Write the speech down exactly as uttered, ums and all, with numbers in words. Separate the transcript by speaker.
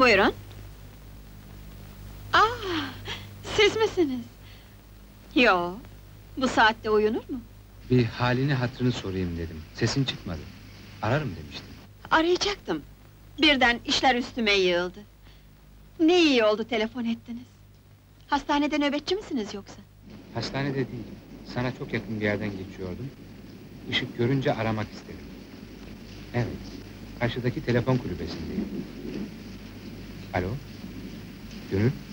Speaker 1: Buyurun. Ah, siz misiniz? Yo, bu saatte uyunur mu?
Speaker 2: Bir halini hatırını sorayım dedim. Sesin çıkmadı. Ararım demiştim.
Speaker 1: Arayacaktım. Birden işler üstüme yığıldı. Ne iyi oldu telefon ettiniz. Hastanede nöbetçi misiniz yoksa?
Speaker 2: Hastanede değil. Sana çok yakın bir yerden geçiyordum. Işık görünce aramak istedim. Evet. Karşıdaki telefon kulübesindeyim. Alo? Gönül?